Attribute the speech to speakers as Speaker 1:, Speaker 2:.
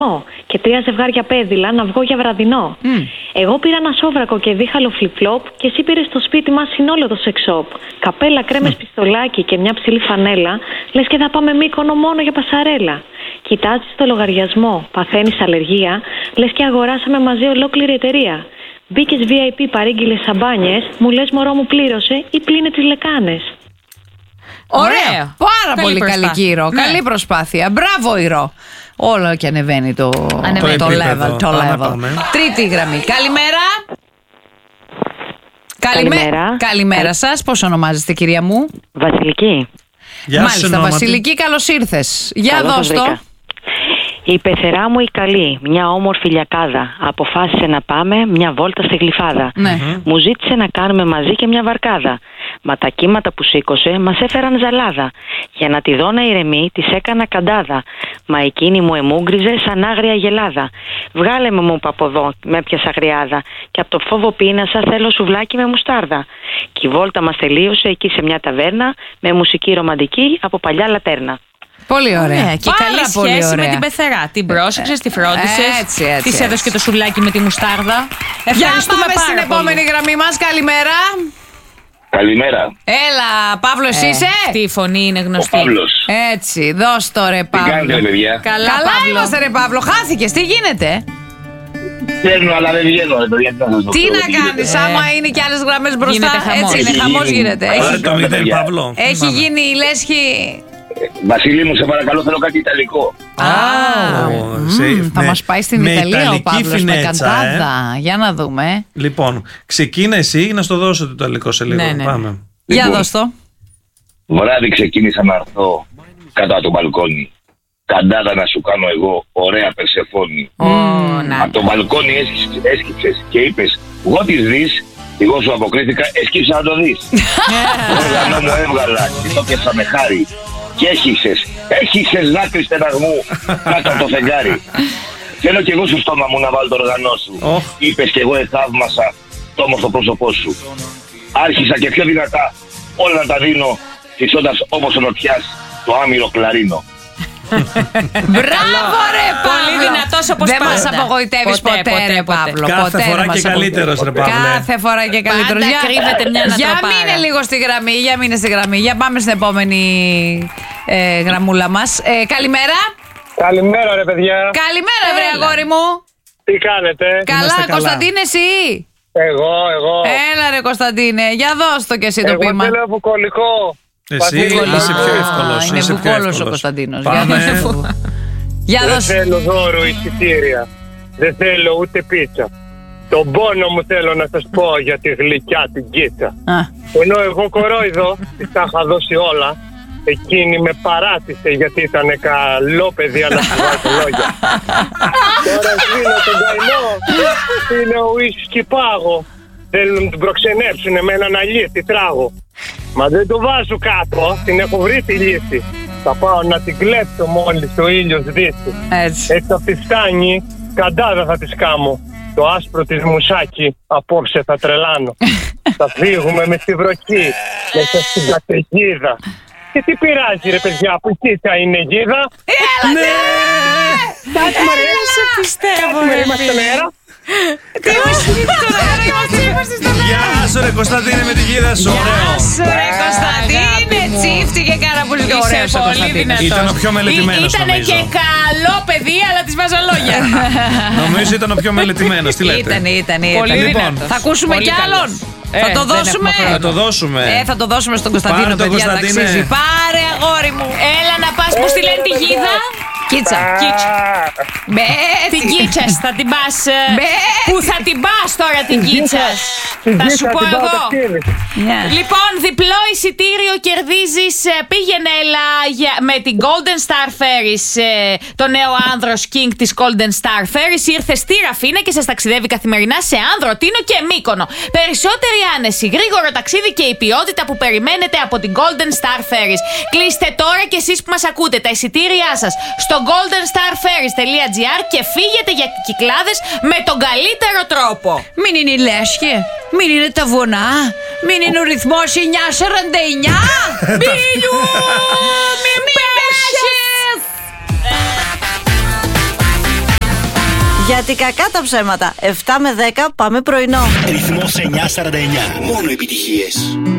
Speaker 1: και 3 ζευγάρια πέδιλα να βγω για βραδινό. Εγώ πήρα ένα σόβρακο και δίχαλο φλιπ-φλόπ και εσύ πήρες στο σπίτι μας συνόλο το σεξόπ. Καπέλα, κρέμες, πιστολάκι και μια ψηλή φανέλα, λες και θα πάμε Μύκονο μόνο για πασαρέλα. Κοιτάζεις το λογαριασμό, παθαίνεις αλλεργία, λες και αγοράσαμε μαζί ολόκληρη εταιρεία. Μπήκες VIP, παρήγγειλες σαμπάνιες, μου λες μωρό μου πλήρωσε ή πλύνε τις λεκάνες.
Speaker 2: Ωραία. Πάρα πολύ καλή Κύρο. Ναι. Καλή προσπάθεια. Μπράβο, Ηρώ. Όλο και ανεβαίνει το level. Τρίτη γραμμή. Καλημέρα. Καλημέρα σας. Πώς ονομάζεστε, κυρία μου?
Speaker 3: Βασιλική.
Speaker 2: Μάλιστα, Βασιλική, καλώς ήρθες. Για δώσ' το.
Speaker 3: Η πεθερά μου η καλή, μια όμορφη λιακάδα, αποφάσισε να πάμε μια βόλτα στη Γλυφάδα. Μου ζήτησε να κάνουμε μαζί και μια βαρκάδα. Μα τα κύματα που σήκωσε μας έφεραν ζαλάδα. Για να τη δω να ηρεμεί, της έκανα καντάδα. Μα εκείνη μου εμούγκριζε σαν άγρια γελάδα. Βγάλε με, μου είπα από εδώ, με έπιασα αγριάδα. Και από το φόβο πείνασα, θέλω σουβλάκι με μουστάρδα. Και η βόλτα μας τελείωσε εκεί σε μια ταβέρνα, με μουσική ρομαντική από παλιά λατέρνα.
Speaker 2: Πολύ ωραία.
Speaker 4: Και καλή σχέση με την πεθερά. Την πρόσεξες, τη φρόντισες, της έδωσες και το σουβλάκι με τη μουστάρδα. Ευχαριστούμε πάρα
Speaker 2: στην επόμενη γραμμή μας. Καλημέρα.
Speaker 5: Καλημέρα.
Speaker 2: Έλα, Παύλο, είσαι?
Speaker 4: Αυτή η φωνή είναι γνωστή.
Speaker 5: Ο Παύλος.
Speaker 2: Έτσι, δώσ' το ρε Παύλο.
Speaker 5: Τι κάνετε, παιδιά?
Speaker 2: Καλά είμαστε ρε Παύλο. Χάθηκες, τι γίνεται?
Speaker 5: Παίρνω, αλλά δεν βγαίνω, ρε παιδιά.
Speaker 2: Τι να κάνεις, άμα είναι και άλλες γραμμές μπροστά? Έτσι είναι, χαμός γίνεται. Έχει γίνει η λέσχη.
Speaker 5: Βασίλη μου, σε παρακαλώ, θέλω κάτι ιταλικό.
Speaker 2: Θα μας πάει στην Ιταλία ο Παύλος με καντάδα. Για να δούμε.
Speaker 6: Λοιπόν, ξεκίνα εσύ να στο δώσω το ιταλικό σε λίγο. Πάμε.
Speaker 2: Για δώσ' το.
Speaker 5: Βράδυ ξεκίνησα να έρθω κάτω από το μπαλκόνι. Καντάδα να σου κάνω εγώ, ωραία Περσεφόνη. Από το μπαλκόνι έσκυψες και είπες what is this? Εγώ σου αποκρίθηκα, έσκυψα να το δεις. Το όργανο μου έβγαλα και το πιάσα με χάρη. Και έχισες δάκρυ στεναγμού κάτω από το φεγγάρι. Θέλω κι εγώ στο στόμα μου να βάλω το οργανό σου. Είπες κι εγώ εθαύμασα το όμορφο πρόσωπό σου. Άρχισα και πιο δυνατά όλα να τα δίνω, φυσώντας όπως ο νοτιάς το άμυρο κλαρίνο.
Speaker 2: Μπράβο ρε Παύλο.
Speaker 4: Πολύ δυνατός όπως
Speaker 2: δεν
Speaker 4: πάντα.
Speaker 2: Δεν μας απογοητεύεις ποτέ ρε Παύλο.
Speaker 6: Κάθε φορά και καλύτερος ρε Παύλο.
Speaker 2: Κάθε φορά και καλύτερος.
Speaker 4: Πάντα κρύβεται μια ανατροπάρα.
Speaker 2: Για μείνε λίγο στη γραμμή. Για πάμε στην επόμενη γραμμούλα μας. Καλημέρα.
Speaker 7: Καλημέρα ρε παιδιά.
Speaker 2: Καλημέρα βρε αγόρι μου.
Speaker 7: Τι κάνετε?
Speaker 2: Καλά, Κωνσταντίνε εσύ?
Speaker 7: Εγώ.
Speaker 2: Έλα ρε Κωνσταντίνε, για δώσ' το κι εσύ το πείμα.
Speaker 7: Εγώ θέλω βουκολικό.
Speaker 6: Εσύ είσαι πιο εύκολος.
Speaker 2: Είναι βουκόλος ο Κωνσταντίνος.
Speaker 7: Δεν θέλω δώρο εισιτήρια. Δεν θέλω ούτε πίτσα. Τον πόνο μου θέλω να σας πω για τη γλυκιά την κίτσα. Ενώ εγώ κορόιδο της τα είχα δώσει όλα, εκείνη με παράτησε γιατί ήταν καλό παιδί, αλλά σου βάζει λόγια. Τώρα σβήνω τον καημό, είναι ο ίσκι πάγο. Θέλουν να την προξενέψουν με έναν αλήτη τράγο. Μα δεν το βάζω κάτω, την έχω βρει τη λύση. Θα πάω να την κλέψω μόλις ο ήλιος δύσει. Έτσι θα τη φτάνει, καντάδα θα της κάμω. Το άσπρο της μουσάκι απόψε θα τρελάνω. Θα φύγουμε με στη βροχή, μέσα στην καταιγίδα. Και τι πειράζει ρε παιδιά που κοίτα είναι γίδα.
Speaker 2: Ναι!
Speaker 7: Κάτι Μαρία,
Speaker 4: σε πιστεύω ρε
Speaker 7: είμαστε νέρα.
Speaker 2: Τι είμαστε στον αέρα.
Speaker 6: Γεια σου ρε Κωνσταντίνε με τη γίδα σου.
Speaker 2: Γεια σου ρε Κωνσταντίνε. Τσίφτη και κάνα πολύ ωραίος ο Κωνσταντίνος.
Speaker 6: Ήταν ο πιο μελετημένος νομίζω.
Speaker 4: Ήτανε και καλό παιδί, αλλά της βάζα λόγια.
Speaker 6: Νομίζω ήταν ο πιο μελετημένος. Τι λέτε?
Speaker 2: Ήταν.
Speaker 6: Λοιπόν,
Speaker 2: θα ακούσουμε κι άλλον. Θα το δώσουμε. Θα το δώσουμε στον Κωνσταντίνο, παιδιά. Ταξίζει. Πάρε αγόρι μου.
Speaker 4: Έλα να πας που στη λένε τη γίδα.
Speaker 2: Κίτσα.
Speaker 4: Την κίτσας θα την πας. Πού θα την πας τώρα την κίτσας? Θα σου πω εγώ. Λοιπόν, διπλό εισιτήριο κερδίζεις. Πήγαινε έλα με την Golden Star Ferries. Το νέο άνδρος King της Golden Star Ferries ήρθε στη Ραφίνα και σας ταξιδεύει καθημερινά σε Άνδρο, Τίνο και Μύκονο. Περισσότερη άνεση, γρήγορο ταξίδι και η ποιότητα που περιμένετε από την Golden Star Ferries. Κλείστε τώρα κι εσείς που μας ακούτε τα εισιτήριά σας στο goldenstarferries.gr και φύγετε για κυκλάδες με τον καλύτερο τρόπο.
Speaker 2: Μην είναι η λέσχη, μην είναι τα βουνά, μην είναι ο ρυθμός 949. Μπίλιου, μην πέσεις.
Speaker 8: Γιατί κακά τα ψέματα. 7 με 10 πάμε πρωινό.
Speaker 9: Ρυθμός 949. Μόνο επιτυχίες.